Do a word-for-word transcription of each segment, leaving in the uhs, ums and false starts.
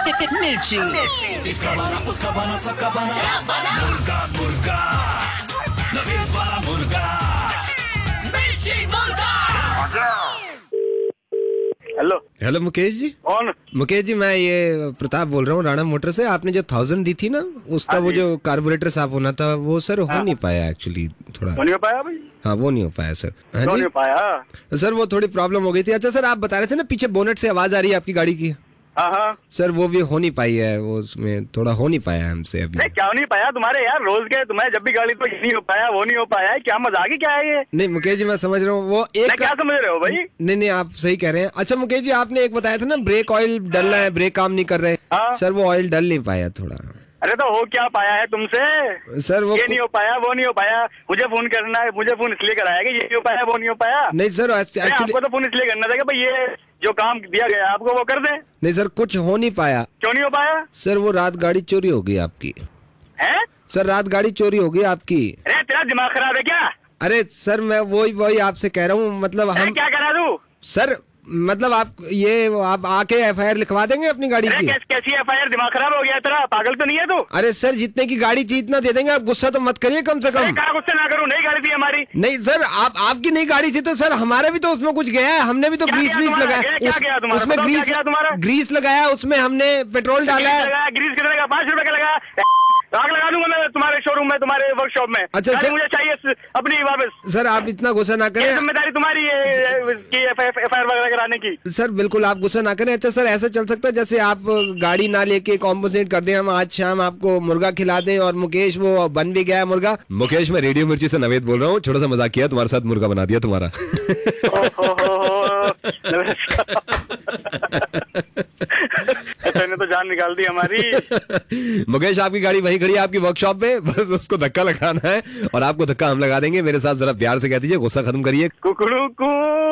मिर्ची। इसका बना उसका बना सबका बना मुर्गा मुर्गा नवीद वाला मुर्गा मिर्ची मुर्गा। Hello hello Mukesh ji. कौन? मुकेश जी मैं ये प्रताप बोल रहा हूँ राणा मोटर से। आपने जो थाउजेंड दी थी ना उसका हाँ वो जी। जो कार्बोरेटर साफ होना था वो सर हो हाँ। नहीं पाया एक्चुअली थोड़ा। वो नहीं हो पाया भाई? हाँ वो नहीं हो पाया सर। हाँ क्यों जी नहीं हो पाया? सर वो थोड़ी प्रॉब्लम हो गई थी। अच्छा सर आप बता रहे थे ना पीछे बोनेट से आवाज आ रही है आपकी गाड़ी की। हाँ हाँ। सर वो भी हो नहीं पाई है, वो उसमें थोड़ा हो नहीं पाया हमसे अभी। नहीं क्या नहीं पाया तुम्हारे यार? रोज के तुम्हारे जब भी गाड़ी तो ये नहीं हो पाया वो नहीं हो पाया है, क्या मजाक ही क्या है ये? नहीं मुकेश जी मैं समझ रहा हूँ वो एक। नहीं क्या समझ रहे हो भाई? नहीं नहीं आप सही कह रहे हैं। अच्छा मुकेश जी आपने एक बताया था ना ब्रेक ऑयल डलना है, ब्रेक काम नहीं कर रहे। हाँ। सर वो ऑयल डल नहीं पाया थोड़ा। अरे तो हो क्या पाया है तुमसे? सर वो ये नहीं हो पाया वो नहीं हो पाया, मुझे फोन करना है, मुझे फोन इसलिए कराया कि ये नहीं हो पाया वो नहीं हो पाया। नहीं सर अरे एक्चुअली आपको तो फोन इसलिए करना था कि भाई ये जो काम दिया गया आपको वो कर दे। नहीं सर कुछ हो नहीं पाया। क्यों नहीं हो पाया? सर वो रात गाड़ी चोरी हो गई आपकी। है? सर रात गाड़ी चोरी हो गई आपकी। अरे तेरा दिमाग खराब है क्या? अरे सर मैं वही वही आपसे कह रहा हूँ मतलब अरे हम क्या करा तू? सर मतलब आप ये आप आके एफ आई आर लिखवा देंगे अपनी गाड़ी अरे की। कैस, कैसी एफ आई आर? दिमाग खराब हो गया तेरा? पागल तो नहीं है तू? अरे सर जितने की गाड़ी थी इतना दे देंगे, आप गुस्सा तो मत करिए कम से अरे कम। कहा गुस्से ना करूं, नई गाड़ी थी हमारी। नहीं सर आप आपकी नई गाड़ी थी तो सर हमारा भी तो उसमें कुछ गया है, हमने भी तो क्या ग्रीस गया व्रीस तुम्हारा? लगाया क्या- क्या उस- गया तुम्हारा? उसमें बताओ क्या ग्रीस गया तुम्हारा? ग्रीस लगाया, उसमें हमने पेट्रोल डाला ग्रीस है। लगाया, ग्रीस कितने का? पाँच रुपए का लगा। आग लगा दूंगा मैं तुम्हारे शोरूम में, तुम्हारे वर्कशॉप में। अच्छा, गाड़ी सर- मुझे चाहिए स- अपनी वापस। सर आप इतना गुस्सा ना ये करें। जिम्मेदारी तुम्हारी है कि एफ आई आर वगैरह कराने की। सर बिल्कुल आप गुस्सा ना करें। अच्छा सर ऐसा चल सकता है जैसे आप गाड़ी ना लेके कॉम्पोजिट कर दें, हम आज शाम आपको मुर्गा खिला दें और मुकेश वो बन भी गया है मुर्गा। मुकेश मैं रेडियो मिर्ची से नवेद बोल रहा हूँ, छोटा सा मजाक किया, तुम्हारे साथ मुर्गा बना दिया तुम्हारा। तूने तो जान निकाल दी हमारी। मुकेश आपकी गाड़ी वही खड़ी है आपकी वर्कशॉप पे, बस उसको धक्का लगाना है और आपको धक्का हम लगा देंगे। मेरे साथ जरा प्यार से कह दीजिए, गुस्सा खत्म करिए। कुकड़ू कू।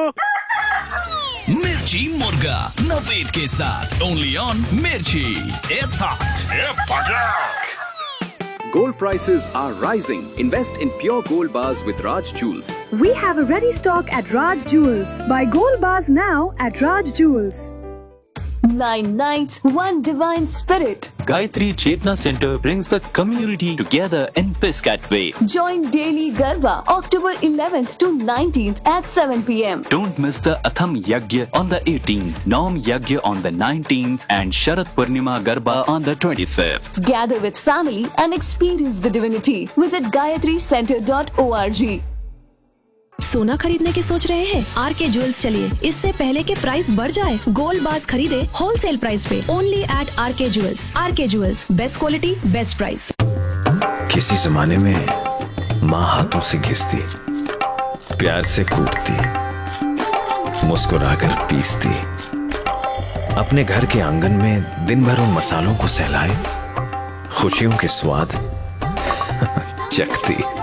मिर्ची मुर्गा नवेद के साथ ओनली ऑन मिर्ची। It's hot. Gold prices are rising. Invest in pure gold bars with Raj Jewels. We have a ready stock at Raj Jewels. Buy gold bars now at Raj Jewels. Nine nights, one divine spirit. Gayatri Chetna Center brings the community together in Piscataway. Join Daily Garba, October eleventh to nineteenth at seven p m Don't miss the Atham Yagya on the eighteenth, Nom Yagya on the nineteenth, and Sharat Purnima Garba on the twenty-fifth. Gather with family and experience the divinity. Visit gayatri center dot org. सोना खरीदने की सोच रहे हैं? Are के jewels चलिए, इससे पहले के प्राइस बढ़ जाए, गोल्ड बार्स खरीदे होलसेल प्राइस पे ओनली एट आर के ज्वेल्स। आर के jewels, best quality best price. किसी जमाने में माँ हाथों से घिसती, प्यार से कूटती, मुस्कुराकर पीसती, अपने घर के आंगन में दिन भर उन मसालों को सहलाए, खुशियों के स्वाद चखती।